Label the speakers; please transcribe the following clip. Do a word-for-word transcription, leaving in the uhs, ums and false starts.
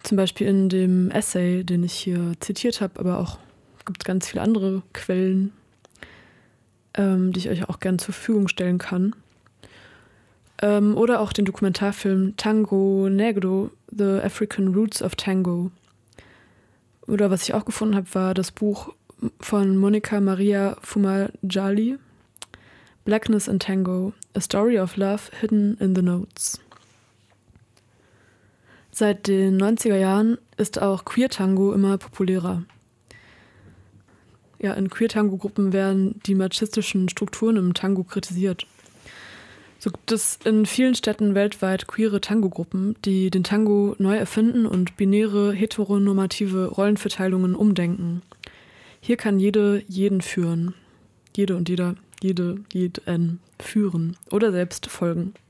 Speaker 1: Zum Beispiel in dem Essay, den ich hier zitiert habe, aber auch gibt es ganz viele andere Quellen, ähm, die ich euch auch gerne zur Verfügung stellen kann. Ähm, oder auch den Dokumentarfilm Tango Negro, The African Roots of Tango. Oder was ich auch gefunden habe, war das Buch von Monica Maria Fumajali, Blackness in Tango, A Story of Love Hidden in the Notes. Seit den neunziger Jahren ist auch Queer-Tango immer populärer. Ja, in Queer-Tango-Gruppen werden die machistischen Strukturen im Tango kritisiert. So gibt es in vielen Städten weltweit queere Tango-Gruppen, die den Tango neu erfinden und binäre, heteronormative Rollenverteilungen umdenken. Hier kann jede jeden führen. Jede und jeder, jede, jeden führen oder selbst folgen.